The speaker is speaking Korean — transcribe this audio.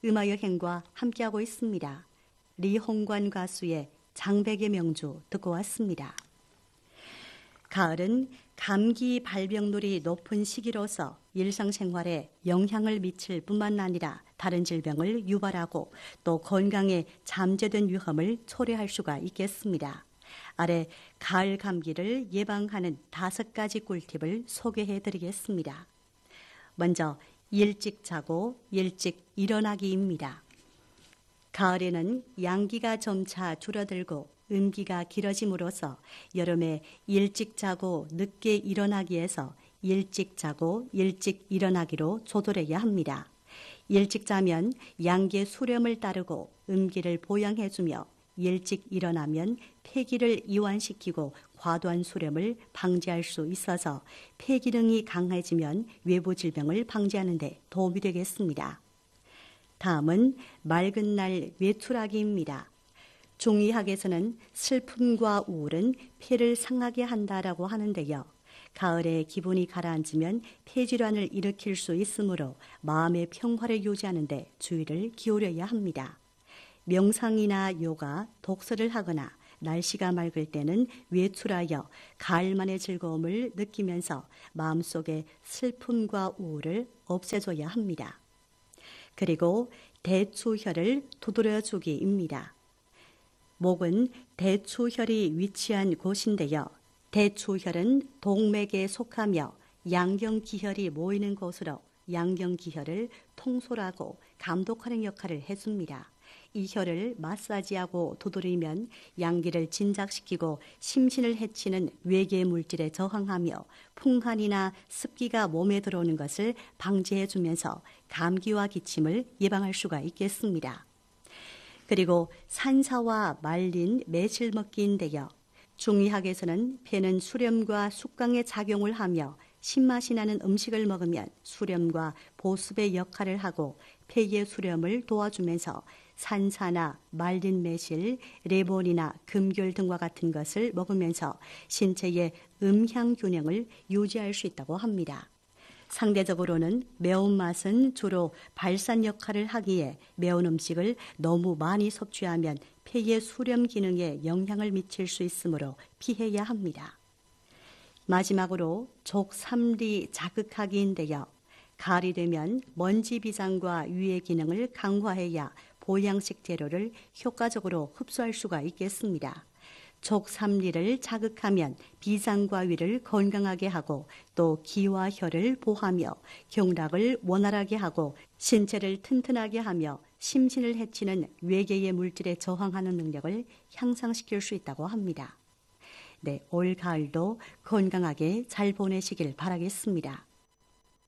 음악 여행과 함께하고 있습니다. 리홍관 가수의 장백의 명주 듣고 왔습니다. 가을은 감기 발병률이 높은 시기로서 일상생활에 영향을 미칠 뿐만 아니라 다른 질병을 유발하고 또 건강에 잠재된 위험을 초래할 수가 있겠습니다. 아래 가을 감기를 예방하는 5가지 꿀팁을 소개해 드리겠습니다. 먼저 일찍 자고 일찍 일어나기입니다. 가을에는 양기가 점차 줄어들고 음기가 길어짐으로써 여름에 일찍 자고 늦게 일어나기에서 일찍 자고 일찍 일어나기로 조절해야 합니다. 일찍 자면 양기의 수렴을 따르고 음기를 보양해주며 일찍 일어나면 폐기를 이완시키고 과도한 수렴을 방지할 수 있어서 폐 기능이 강해지면 외부 질병을 방지하는 데 도움이 되겠습니다. 다음은 맑은 날 외출하기입니다. 중의학에서는 슬픔과 우울은 폐를 상하게 한다라고 하는데요. 가을에 기분이 가라앉으면 폐질환을 일으킬 수 있으므로 마음의 평화를 유지하는 데 주의를 기울여야 합니다. 명상이나 요가, 독서를 하거나 날씨가 맑을 때는 외출하여 가을만의 즐거움을 느끼면서 마음속의 슬픔과 우울을 없애줘야 합니다. 그리고 대추혈을 두드려주기입니다. 목은 대추혈이 위치한 곳인데요. 대추혈은 동맥에 속하며 양경기혈이 모이는 곳으로 양경기혈을 통솔하고 감독하는 역할을 해줍니다. 이 혈을 마사지하고 두드리면 양기를 진작시키고 심신을 해치는 외계 물질에 저항하며 풍한이나 습기가 몸에 들어오는 것을 방지해주면서 감기와 기침을 예방할 수가 있겠습니다. 그리고 산사와 말린 매실 먹기인데요. 중의학에서는 폐는 수렴과 숙강의 작용을 하며 신맛이 나는 음식을 먹으면 수렴과 보습의 역할을 하고 폐의 수렴을 도와주면서 산사나 말린 매실, 레몬이나 금귤 등과 같은 것을 먹으면서 신체의 음향 균형을 유지할 수 있다고 합니다. 상대적으로는 매운맛은 주로 발산 역할을 하기에 매운 음식을 너무 많이 섭취하면 폐의 수렴 기능에 영향을 미칠 수 있으므로 피해야 합니다. 마지막으로 족삼리 자극하기인데요. 가을이 되면 먼지 비상과 위의 기능을 강화해야 보양식 재료를 효과적으로 흡수할 수가 있겠습니다. 족삼리를 자극하면 비상과 위를 건강하게 하고 또 기와 혈을 보하며 경락을 원활하게 하고 신체를 튼튼하게 하며 심신을 해치는 외계의 물질에 저항하는 능력을 향상시킬 수 있다고 합니다. 네, 올 가을도 건강하게 잘 보내시길 바라겠습니다.